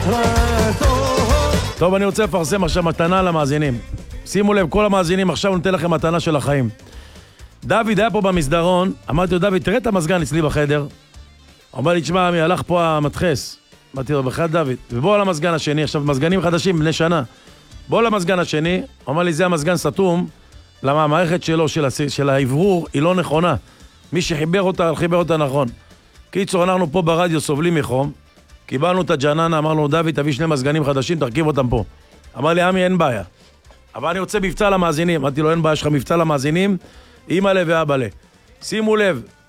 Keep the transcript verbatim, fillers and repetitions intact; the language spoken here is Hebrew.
טוב, אני רוצה לפרסם עכשיו מתנה למאזינים. שימו לב, כל המאזינים, עכשיו נותן לכם מתנה של החיים. דוד היה פה במסדרון, אמרתי לו, דוד, תראה את המזגן אצלי בחדר. אמר לי, תשמע, מי הלך פה המדחס. אמרתי לו, בחד דוד, ובוא על המזגן השני, עכשיו מזגנים חדשים בני שנה. בוא למזגן השני, אמר לי, זה המזגן סתום, למה המערכת שלו, של, של העברור, היא לא נכונה. מי שחיבר אותה, חיבר אותה נכון. קיצור, אנחנו פה ברדיו סובלים מחום, קיבלנו את הג'ננה, אמרנו, דוד, תביא שני מזגנים חדשים, תרכיב אותם פה. אמר לי, עמי, אין בעיה. אבל אני רוצה מבצע למאזינים. אמרתי לו, אין בעיה, יש לך מבצע למאזינים, אמא לב ואבא לב. שימו לב,